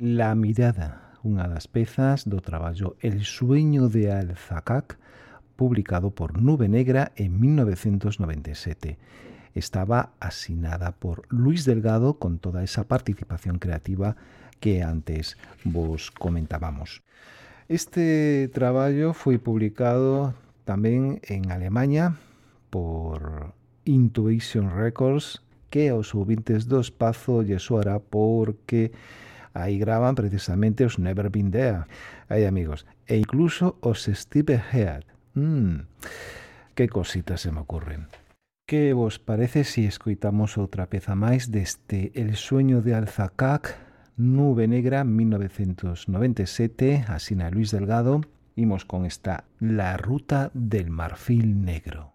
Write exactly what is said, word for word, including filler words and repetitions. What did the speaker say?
La mirada, unha das pezas do traballo El sueño de Al-Zakak, publicado por Nube Negra en mil novecientos noventa y siete. Estaba asinada por Luis Delgado con toda esa participación creativa que antes vos comentábamos. Este traballo foi publicado tamén en Alemania por Intuition Records, que aos ouvintes do espazo lle soará porque aí graban precisamente os Never Been There. Aí, amigos, e incluso os Steve Head. Mm, que cositas se me ocurren. Que vos parece se escoitamos outra peza máis deste El sueño de Al-Zakak, Nube Negra, mil novecientos noventa y siete, asina Luis Delgado? Imos con esta La ruta del marfil negro.